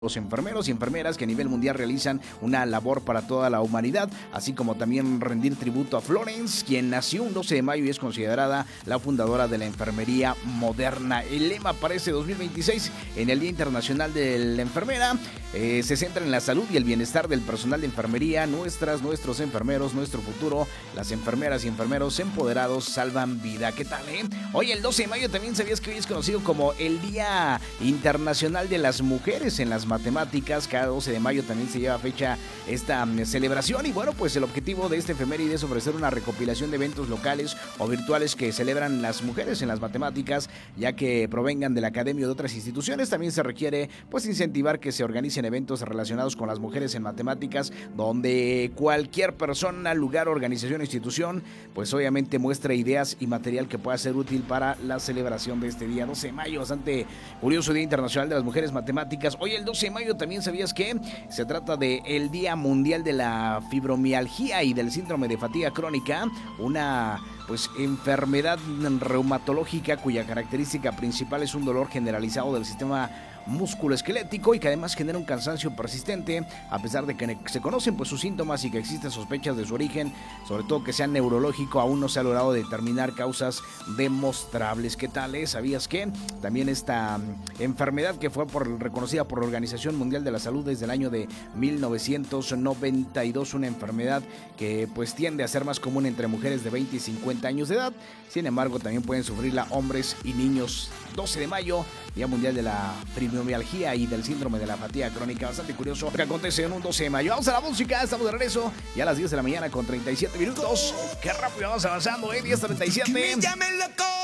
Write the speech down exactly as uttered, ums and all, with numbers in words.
los enfermeros y enfermeras que a nivel mundial realizan una labor para toda la humanidad, así como también rendir tributo a Florence, quien nació un doce de mayo y es considerada la fundadora de la enfermería moderna. El lema para este dos mil veintiséis, en el Día Internacional de la Enfermera, eh, se centra en la salud y el bienestar del personal de enfermería. Nuestras, nuestros enfermeros, nuestro futuro, las enfermeras y enfermeros empoderados salvan vida. ¿Qué tal, eh? Hoy, el doce de mayo, también sabías que hoy es conocido como el Día Internacional de las Mujeres en las Matemáticas. Cada doce de mayo también se lleva fecha esta um, celebración, y bueno, pues el objetivo de este efeméride es ofrecer una recopilación de eventos locales o virtuales que celebran las mujeres en las matemáticas, ya que provengan de la academia o de otras instituciones. También se requiere pues incentivar que se organicen eventos relacionados con las mujeres en matemáticas, donde cualquier persona, lugar, organización o institución pues obviamente muestra ideas y material que pueda ser útil para la celebración de este día. doce de mayo, bastante curioso, Día Internacional de las Mujeres Matemáticas. Hoy, el doce de mayo, también sabías que se trata de el Día Mundial de la Fibromialgia y del Síndrome de Fatiga Crónica, una pues enfermedad reumatológica cuya característica principal es un dolor generalizado del sistema musculoesquelético y que además genera un cansancio persistente. A pesar de que se conocen pues sus síntomas y que existen sospechas de su origen, sobre todo que sea neurológico, aún no se ha logrado determinar causas demostrables. ¿Qué tal es? ¿Sabías que también esta enfermedad, que fue por, reconocida por la Organización Mundial de la Salud desde el año de mil novecientos noventa y dos, una enfermedad que pues tiende a ser más común entre mujeres de veinte y cincuenta años de edad? Sin embargo, también pueden sufrirla hombres y niños. doce de mayo, Día Mundial de la Fibromialgia y del Síndrome de la Fatiga Crónica. Bastante curioso que acontece en un doce de mayo. Vamos a la música, estamos de regreso ya a las diez de la mañana con treinta y siete minutos. Qué rápido vamos avanzando, ¿eh? diez treinta y siete.